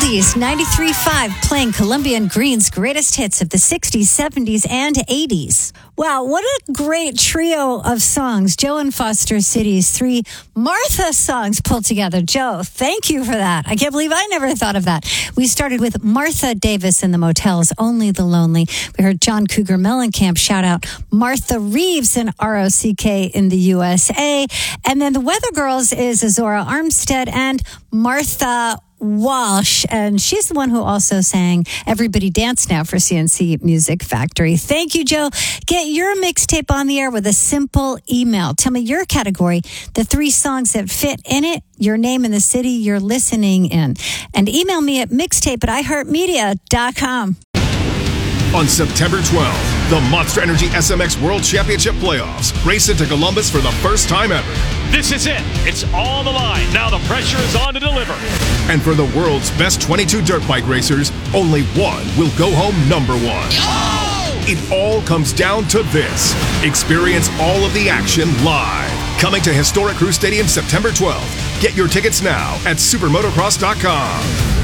Oldies 93.5 playing Colombian Green's greatest hits of the 60s, 70s, and 80s. Wow, what a great trio of songs. Joe and Foster City's 3 Martha songs pulled together. Joe, thank you for that. I can't believe I never thought of that. We started with Martha Davis and the Motels, Only the Lonely. We heard John Cougar Mellencamp shout out Martha Reeves and ROCK in the USA. And then the Weather Girls is Azora Armstead and Martha Walsh, and she's the one who also sang Everybody Dance Now for CNC Music Factory. Thank you, Joe. Get your mixtape on the air with a simple email. Tell me your category, the 3 songs that fit in it, your name and the city you're listening in. And email me at mixtape@iheartmedia.com. On September 12th, the Monster Energy SMX World Championship Playoffs race into Columbus for the first time ever. This is it. It's all the line. Now the pressure is on to deliver. And for the world's best 22 dirt bike racers, only one will go home number 1. Oh! It all comes down to this. Experience all of the action live. Coming to historic Crew Stadium September 12th. Get your tickets now at supermotocross.com.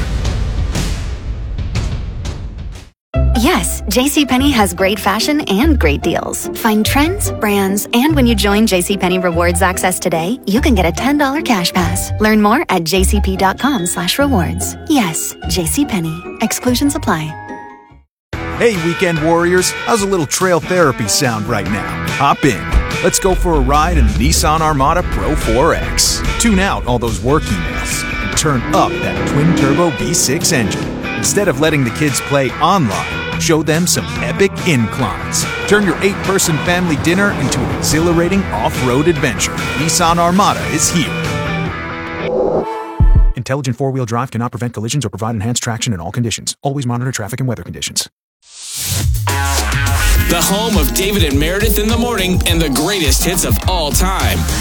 Yes, JCPenney has great fashion and great deals. Find trends, brands, and when you join JCPenney Rewards Access today, you can get a $10 cash pass. Learn more at jcp.com/rewards. Yes, JCPenney. Exclusions apply. Hey, weekend warriors, how's a little trail therapy sound right now? Hop in. Let's go for a ride in the Nissan Armada Pro 4X. Tune out all those work emails and turn up that twin-turbo V6 engine. Instead of letting the kids play online, show them some epic inclines. Turn your 8-person family dinner into an exhilarating off-road adventure. Nissan Armada is here. Intelligent 4-wheel drive cannot prevent collisions or provide enhanced traction in all conditions. Always monitor traffic and weather conditions. The home of David and Meredith in the morning and the greatest hits of all time.